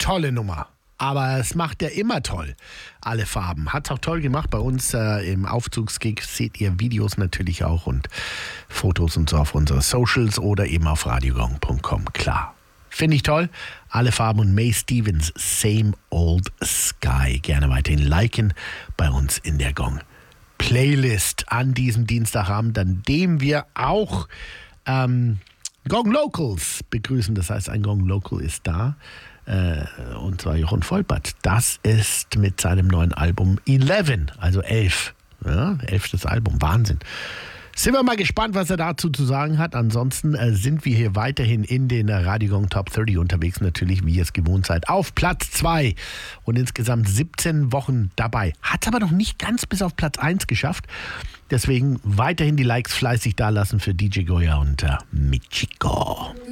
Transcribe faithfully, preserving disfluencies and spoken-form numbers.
tolle Nummer. Aber es macht er immer toll. Alle Farben. Hat es auch toll gemacht. Bei uns äh, im Aufzugsgig seht ihr Videos natürlich auch und Fotos und so auf unsere Socials oder eben auf radiogong punkt com. Klar. Finde ich toll. Alle Farben und May Stevens, Same Old Sky. Gerne weiterhin liken bei uns in der Gong Playlist an diesem Dienstagabend, an dem wir auch ähm, Gong Locals begrüßen. Das heißt, ein Gong Local ist da. Äh, und zwar Jochen Volpert. Das ist mit seinem neuen Album elf, also elf. Ja, elftes Album. Wahnsinn. Sind wir mal gespannt, was er dazu zu sagen hat. Ansonsten äh, sind wir hier weiterhin in den äh, Radiogong Top dreißig unterwegs, natürlich, wie ihr es gewohnt seid, auf Platz zwei und insgesamt siebzehn Wochen dabei. Hat es aber noch nicht ganz bis auf Platz eins geschafft. Deswegen weiterhin die Likes fleißig dalassen für D J Goya und äh, Michiko.